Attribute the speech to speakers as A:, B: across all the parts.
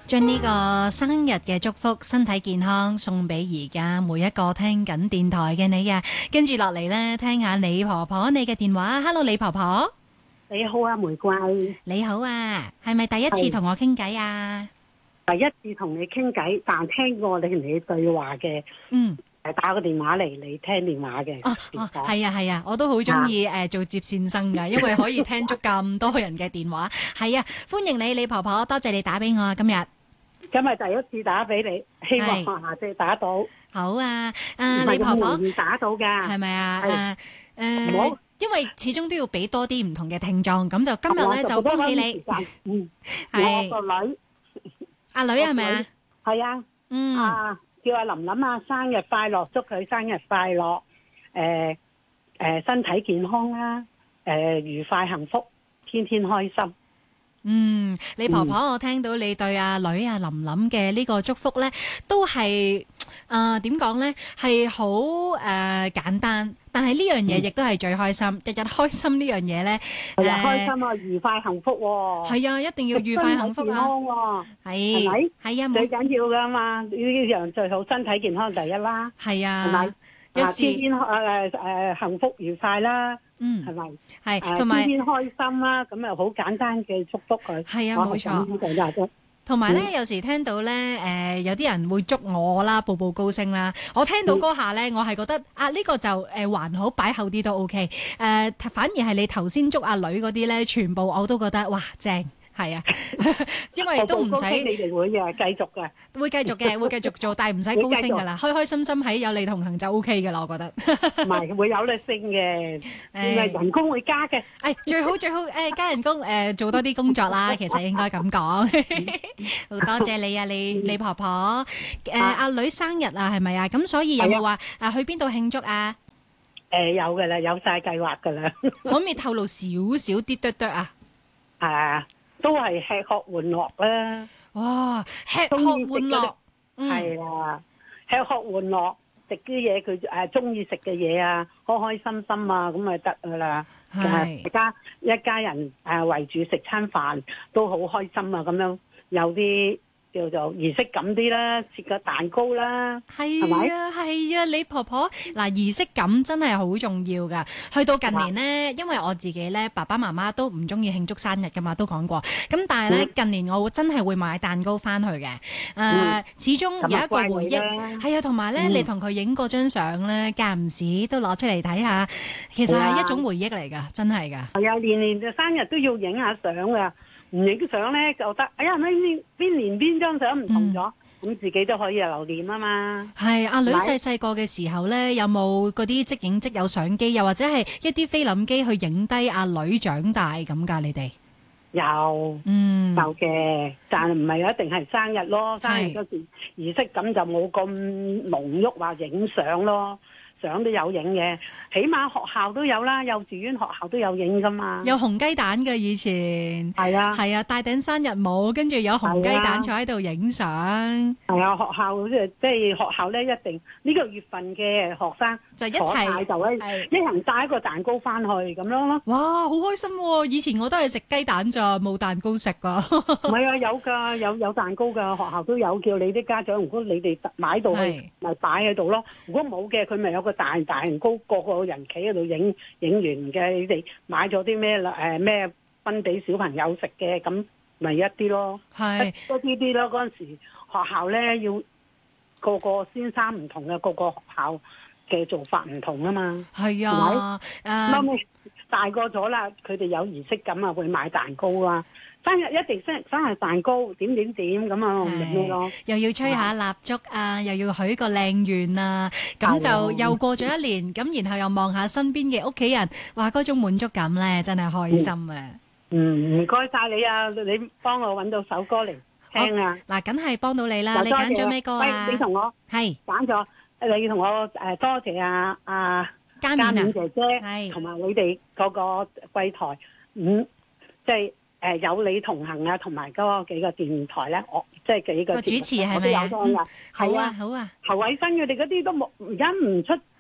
A: 將呢個生日嘅祝福、身體健康送俾而家每一個聽緊電台嘅你啊！跟住落嚟呢，聽下李婆婆你嘅電話。Hello， 李婆婆，
B: 你好啊，玫瑰。
A: 你好啊，係咪第一次同我傾偈啊？
B: 第一次同你傾偈，但聽過你同你對話嘅。打個電話嚟，你聽電話嘅。
A: 係啊係啊，我都好中意做接線生噶，因為可以聽足咁多人嘅電話。係啊，歡迎你李婆婆，多謝你打俾我啊！今日
B: 第一次打俾你，希望下次打到。
A: 好啊，李婆婆
B: 唔打到噶，
A: 係咪啊？因為始終都要俾多啲唔同嘅聽眾，咁就今日咧就恭喜你。
B: 係我個女，
A: 阿女係咪啊？
B: 係啊，叫阿琳琳啊，生日快樂，祝佢生日快樂，身體健康啦，愉快幸福，天天開心。
A: 李婆婆，我聽到你對阿女阿琳琳嘅呢個祝福咧，都係點講咧，係好簡單，但係呢樣嘢亦都係最開心，日日開心呢樣嘢咧，
B: 日日開心啊，愉快幸福喎。
A: 係啊，一定要愉快幸福啊，係咪？係啊，
B: 最緊要噶嘛，呢樣最好，身體健康第一啦。
A: 係啊，
B: 係咪？天天幸福愉快啦。係咪？
A: 係，同埋
B: 天天開心啦，咁啊好簡單嘅祝福佢。
A: 係啊，冇錯。同埋咧，有時聽到咧，有啲人會祝我啦，步步高升啦。我聽到嗰下咧，我係覺得呢個就還好，擺後啲都 OK。反而係你頭先祝阿女嗰啲咧，全部我都覺得哇正。係啊，因為都唔使
B: 你哋會繼續嘅，
A: 會繼續嘅，會繼續做，但係唔使高升噶啦，開開心心喺有你同行就 OK 噶啦，我覺得。
B: 唔係會有你升嘅，人工會加嘅。
A: 最好加人工，做多啲工作啦，其實應該咁講。好多謝你啊，李婆婆。阿女生日啊，係咪啊？咁所以有冇話去邊度慶祝啊？
B: 有噶啦，有晒計劃噶啦。
A: 可唔可以透露少少啲啊？
B: 都係吃喝玩樂啦。
A: 哇，吃喝玩樂，
B: 係啊，吃喝玩樂，食啲嘢佢中意食嘅嘢啊，開開心心啊，咁咪得噶啦。大家一家人圍住食餐飯都好開心啊，咁樣有啲叫做儀式感啲啦，切個蛋糕啦，
A: 係啊係啊，李婆婆嗱，儀式感真係好重要噶。去到近年呢，因為我自己咧爸爸媽媽都唔中意慶祝生日噶嘛，都講過。咁但係咧近年我真係會買蛋糕翻去嘅。始終有一個回憶係啊，同埋咧你同佢影過張相咧，間唔時都攞出嚟睇下，其實係一種回憶嚟噶，真係噶。
B: 係啊，年年嘅生日都要影下相噶。唔影相咧，就得。哎呀，邊年邊張相唔同咗，咁自己都可以留念啊嘛。
A: 係阿女細個嘅時候咧，有冇嗰啲即影即有相機，又或者係一啲菲林機去影低阿女長大咁㗎？你哋
B: 有，有嘅，但係唔係一定係生日咯。生日嗰時儀式感就冇咁濃郁話影相咯。相都有影嘅，起碼學校都有啦，幼稚園學校都有影噶嘛。
A: 有紅雞蛋嘅以前，係啊，戴頂生日帽，跟住有紅雞蛋坐喺度影相。
B: 係啊，學校即係學校咧，一定呢個月份嘅學生
A: 就一齊
B: 就一人帶一個蛋糕翻去咁樣咯。
A: 哇，好開心喎！以前我都係食雞蛋咋，冇蛋糕食噶。
B: 唔係啊，有㗎，有蛋糕㗎，學校都有，叫你啲家長，如果你哋買到去，咪擺喺度咯。如果冇嘅，佢咪有個大蛋糕，個個人企喺度影完嘅，你哋買咗啲咩啦？咩分俾小朋友食嘅，咁咪一啲咯，多啲咯。嗰陣時學校咧要個個先生唔同嘅，個個學校嘅做法唔同啊嘛。係啊，大個咗啦，佢哋有儀式感啊，會買蛋糕啊。生日一定生日蛋糕點咁啊，咩咯？又要吹下蠟燭啊，又要許個靚願啊，咁就又過咗一年，咁然後又望下身邊嘅屋企人，哇，嗰種滿足感咧，真係開心啊！唔該晒你啊，你幫我搵到首歌嚟聽啊！嗱，梗係幫到你啦，你揀咗咩歌啊？你同我係揀咗，你同我多謝阿嘉勉姐姐，同埋你哋嗰個櫃台即係。有你同行啊，同埋嗰幾個電台咧，我即係幾個主持係咪啊？係啊，好啊。侯偉新佢哋嗰啲都冇，而家唔出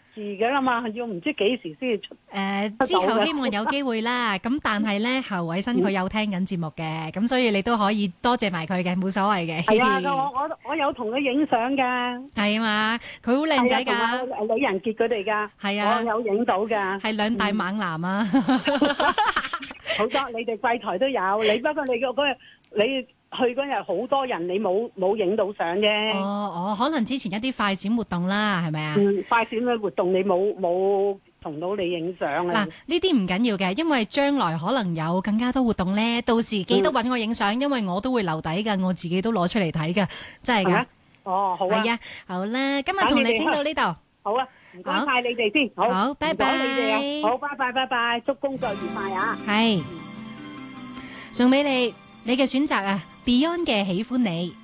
B: 字嘅啦嘛，要唔知幾時先至出。
A: 之後希望有機會啦。咁但係咧，侯偉新佢有聽緊節目嘅，咁所以你都可以多謝埋佢嘅，冇所謂嘅。
B: 係啊，我有同佢影相㗎。
A: 係啊嘛，佢好靚仔㗎。
B: 同李仁傑佢哋㗎。
A: 係啊，
B: 我有影到㗎。
A: 係兩大猛男啊！
B: 好多你哋貴台都有，你不過你嗰日你去嗰日好多人，你冇影到相啫。
A: 哦，可能之前一啲快閃活動啦，係咪啊？
B: 快閃嘅活動你冇同到你影相啊。
A: 嗱，呢啲唔緊要嘅，因為將來可能有更加多活動咧，到時記得揾我影相，因為我都會留底㗎，我自己都攞出嚟睇㗎，真係㗎。
B: 哦，好啊。
A: 係啊，好啦，今日同你傾到呢度。
B: 好啊。唔該晒你哋先，
A: 好，拜拜。
B: 你哋啊，好，拜拜，祝工作愉快啊！
A: 係，送俾你嘅選擇啊，Beyond 嘅喜歡你。